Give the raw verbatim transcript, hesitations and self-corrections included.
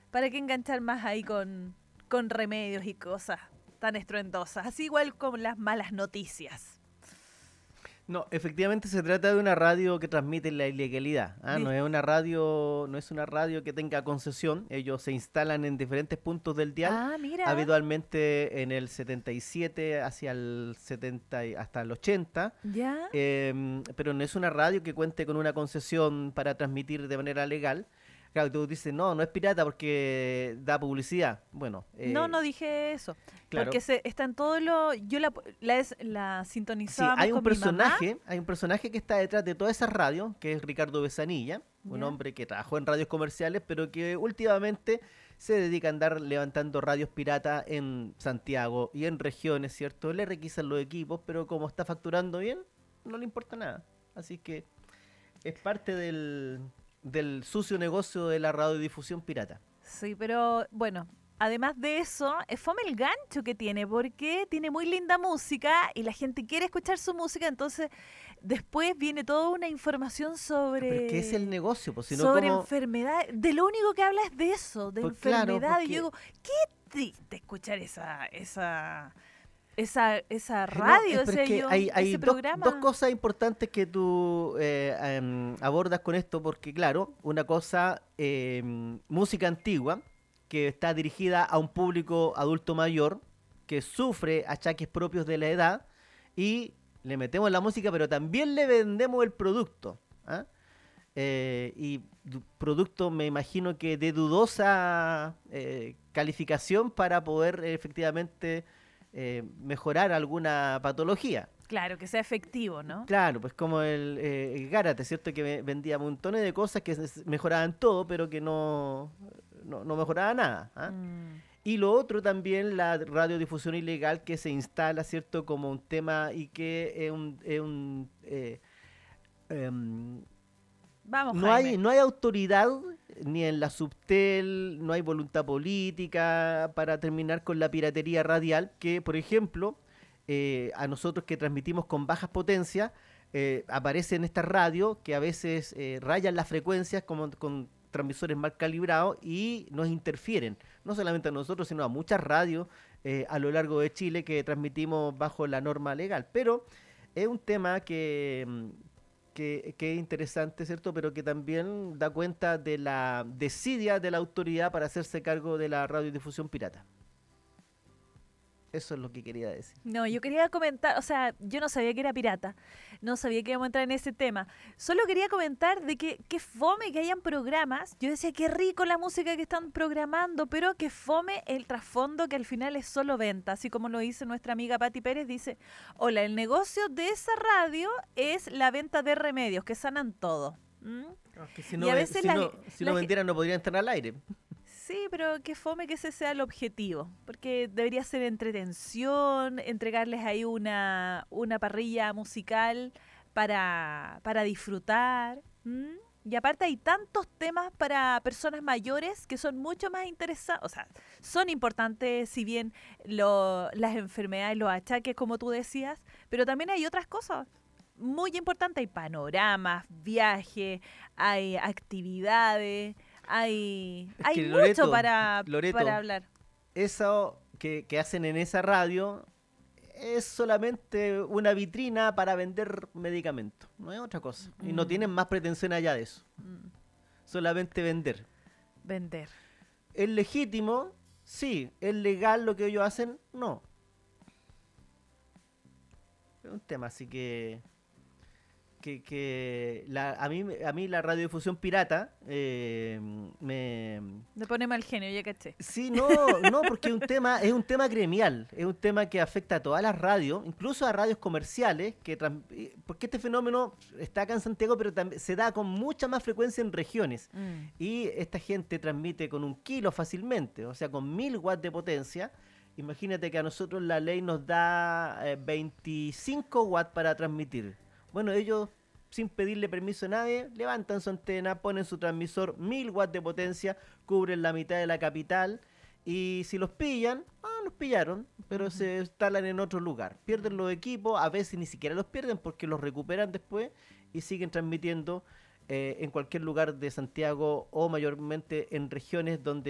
¿Para qué enganchar más ahí con, con remedios y cosas tan estruendosas? Así igual con las malas noticias. No, efectivamente se trata de una radio que transmite la ilegalidad. ¿Ah? No ¿Viste? es una radio, no es una radio que tenga concesión. Ellos se instalan en diferentes puntos del dial, Ah, mira, habitualmente en el setenta y siete hacia el setenta y hasta el ochenta. ya. Em, pero no es una radio que cuente con una concesión para transmitir de manera legal. Claro, tú dices, no, no es pirata porque da publicidad. Bueno, No, eh, no dije eso. Porque claro. se, está en todo lo... Yo la, la, es- la Sí, sintonizábamos hay un con mi mamá. personaje, hay un personaje que está detrás de todas esas radios, que es Ricardo Besanilla, un Ya. hombre que trabajó en radios comerciales, pero que últimamente se dedica a andar levantando radios piratas en Santiago y en regiones, ¿cierto? Le requisan los equipos, pero como está facturando bien, no le importa nada. Así que es parte del, del sucio negocio de la radiodifusión pirata. Sí, pero bueno, además de eso, es fome el gancho que tiene, porque tiene muy linda música y la gente quiere escuchar su música, entonces después viene toda una información Pero es que es el sobre, negocio, pues si no sobre como... enfermedades. De lo único que habla es de eso, de Pues claro, enfermedades. Yo porque digo, qué triste escuchar esa, esa, esa, esa Eh, No, es radio, pero es decía que yo, hay, hay ese dos, dos programa. cosas importantes que tú eh, em, abordas con esto, porque claro, una cosa, em, música antigua, que está dirigida a un público adulto mayor, que sufre achaques propios de la edad, y le metemos la música, pero también le vendemos el producto. ¿Ah? Eh, y du- producto me imagino que de dudosa eh, calificación para poder eh, efectivamente eh, mejorar alguna patología. Claro, que sea efectivo, ¿no? Claro, pues como el, eh, el Gárate, ¿cierto? Que ve- vendía montones de cosas que s- mejoraban todo, pero que no, no, no mejoraba nada. ¿Ah? Mm. Y lo otro también, la radiodifusión ilegal que se instala, ¿cierto? Como un tema y que es un... es un, eh, em, Vamos, no hay, Jaime. no hay autoridad ni en la Subtel, no hay voluntad política para terminar con la piratería radial, que por ejemplo, eh, a nosotros que transmitimos con bajas potencias, eh, aparece en esta radio que a veces eh, rayan las frecuencias como con transmisores mal calibrados y nos interfieren, no solamente a nosotros, sino a muchas radios eh, a lo largo de Chile que transmitimos bajo la norma legal. Pero es un tema que, mm, que, que es interesante, ¿cierto? Pero que también da cuenta de la desidia de la autoridad para hacerse cargo de la radiodifusión pirata. Eso es lo que quería decir. No, yo quería comentar, o sea, yo no sabía que era pirata, no sabía que íbamos a entrar en ese tema. Solo quería comentar de que qué fome que hayan programas. Yo decía, qué rico la música que están programando, pero que fome el trasfondo que al final es solo venta. Así como lo dice nuestra amiga Patti Pérez, dice, hola, el negocio de esa radio es la venta de remedios que sanan todo. ¿Mm? No, es que si Y no, a ve- veces si la, no, si la no ge- vendieran no podrían estar al aire. Sí, pero que fome que ese sea el objetivo, porque debería ser entretención, entregarles ahí una, una parrilla musical para, para disfrutar. ¿M? Y aparte hay tantos temas para personas mayores que son mucho más interesantes, o sea, son importantes si bien lo, las enfermedades, los achaques, como tú decías, pero también hay otras cosas muy importantes, hay panoramas, viajes, hay actividades, hay, Es hay que mucho Loreto, para, para Loreto, hablar. eso que, que hacen en esa radio es solamente una vitrina para vender medicamentos, no es otra cosa. Y no Mm, tienen más pretensión allá de eso, mm, solamente vender. vender. ¿Es legítimo? Sí. ¿Es legal lo que ellos hacen? No. Es un tema así que que, que la, a mí a mí la radiodifusión pirata eh, me Me pone mal genio, ya caché. sí, no, no, porque es un tema, es un tema gremial, es un tema que afecta a todas las radios, incluso a radios comerciales, que trans- eh, porque este fenómeno está acá en Santiago, pero también se da con mucha más frecuencia en regiones. Mm, Y esta gente transmite con un kilo fácilmente, o sea, con mil watts de potencia. Imagínate que a nosotros la ley nos da eh, veinticinco watts para transmitir. Bueno, ellos, sin pedirle permiso a nadie, levantan su antena, ponen su transmisor, mil watts de potencia, cubren la mitad de la capital. Y si los pillan, ah, los pillaron, pero ujú, se instalan en otro lugar. Pierden los equipos, a veces ni siquiera los pierden porque los recuperan después y siguen transmitiendo eh, en cualquier lugar de Santiago o mayormente en regiones donde